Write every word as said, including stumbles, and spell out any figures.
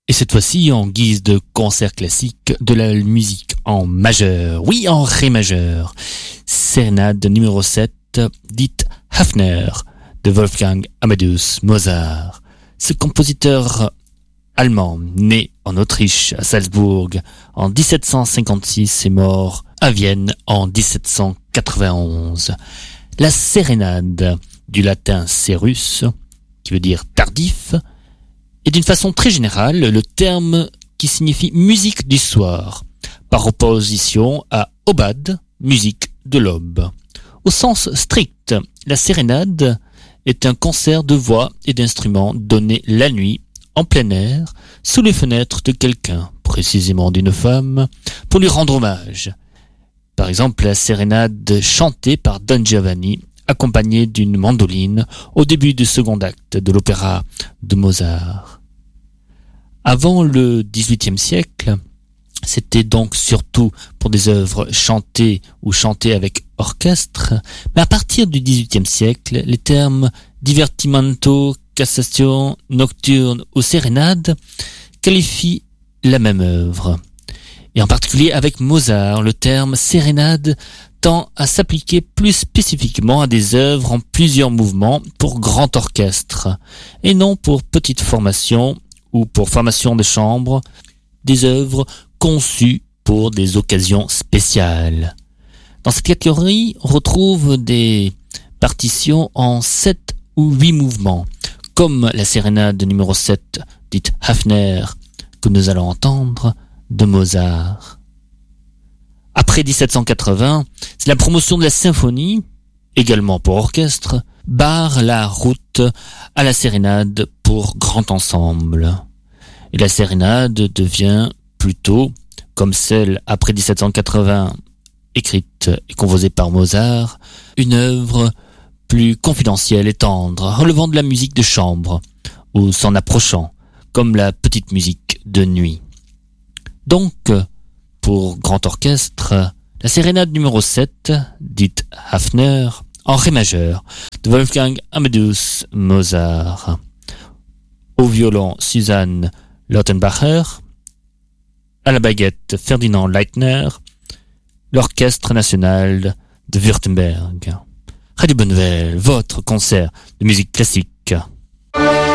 Et cette fois-ci en guise de concert classique de la musique en majeur, oui en ré majeur. Sérénade numéro sept, dite Hafner, de Wolfgang Amadeus Mozart. Ce compositeur allemand, né en Autriche, à Salzbourg, en dix-sept cent cinquante-six et mort à Vienne en dix-sept cent quatre-vingt-onze. La sérénade, du latin serus, qui veut dire tardif, et d'une façon très générale, le terme qui signifie musique du soir, par opposition à aubade, musique de l'aube. Au sens strict, la sérénade est un concert de voix et d'instruments donné la nuit, en plein air, sous les fenêtres de quelqu'un, précisément d'une femme, pour lui rendre hommage. Par exemple, la sérénade chantée par Don Giovanni, accompagnée d'une mandoline au début du second acte de l'opéra de Mozart. Avant le dix-huitième siècle, c'était donc surtout pour des œuvres chantées ou chantées avec orchestre, mais à partir du dix-huitième siècle, les termes divertimento, cassation, nocturne ou sérénade qualifient la même œuvre. Et en particulier avec Mozart, le terme sérénade tend à s'appliquer plus spécifiquement à des œuvres en plusieurs mouvements pour grand orchestre, et non pour petite formation ou pour formation de chambre, des œuvres conçues pour des occasions spéciales. Dans cette catégorie, on retrouve des partitions en sept ou huit mouvements, comme la sérénade numéro sept, dite Hafner, que nous allons entendre, de Mozart. Après dix-sept cent quatre-vingts, c'est la promotion de la symphonie, également pour orchestre, barre la route à la sérénade pour grand ensemble. Et la sérénade devient plutôt, comme celle après dix-sept cent quatre-vingts, écrite et composée par Mozart, une œuvre plus confidentielle et tendre, relevant de la musique de chambre, ou s'en approchant, comme la petite musique de nuit. Donc, pour grand orchestre, la sérénade numéro sept, dite Hafner, en ré majeur, de Wolfgang Amadeus Mozart. Au violon, Susanne Lautenbacher. À la baguette, Ferdinand Leitner. L'Orchestre national de Württemberg. Radio Bonne Nouvelle, votre concert de musique classique.